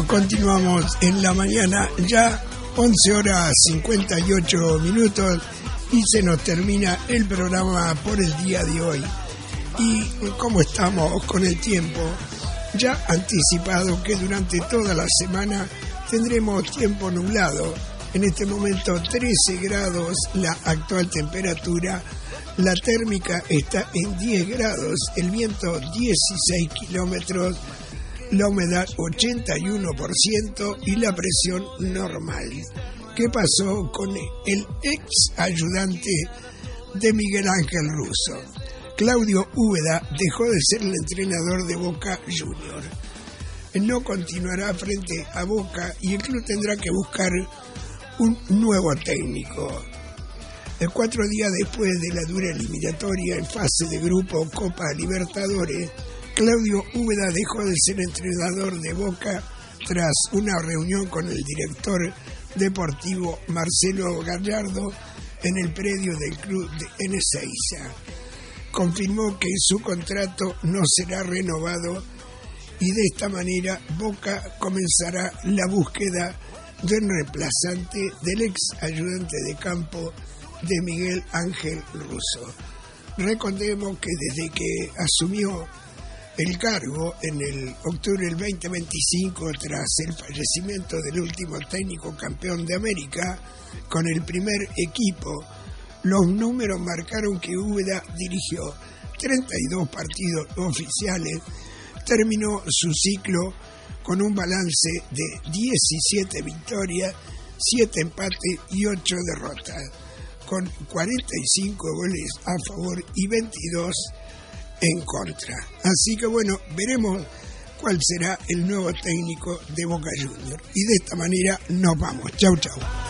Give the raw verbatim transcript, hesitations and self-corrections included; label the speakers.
Speaker 1: Continuamos en la mañana, ya once horas cincuenta y ocho minutos y se nos termina el programa por el día de hoy. Y como estamos con el tiempo, ya anticipado que durante toda la semana tendremos tiempo nublado. En este momento trece grados la actual temperatura, la térmica está en diez grados, el viento dieciséis kilómetros, la humedad ochenta y uno por ciento y la presión normal. ¿Qué pasó con el ex ayudante de Miguel Ángel Russo? Claudio Úbeda dejó de ser el entrenador de Boca Juniors. No continuará frente a Boca y el club tendrá que buscar un nuevo técnico. Cuatro días después de la dura eliminatoria en fase de grupo Copa Libertadores, Claudio Úbeda dejó de ser entrenador de Boca tras una reunión con el director deportivo Marcelo Gallardo en el predio del club de en Ezeiza. Confirmó que su contrato no será renovado y de esta manera Boca comenzará la búsqueda de un reemplazante del ex ayudante de campo de Miguel Ángel Russo. Recordemos que desde que asumió el cargo en el octubre del veinte veinticinco, tras el fallecimiento del último técnico campeón de América con el primer equipo, los números marcaron que Úbeda dirigió treinta y dos partidos oficiales, terminó su ciclo con un balance de diecisiete victorias, siete empates y ocho derrotas, con cuarenta y cinco goles a favor y veintidós en contra. Así que bueno, veremos cuál será el nuevo técnico de Boca Juniors. Y de esta manera nos vamos. Chau, chau.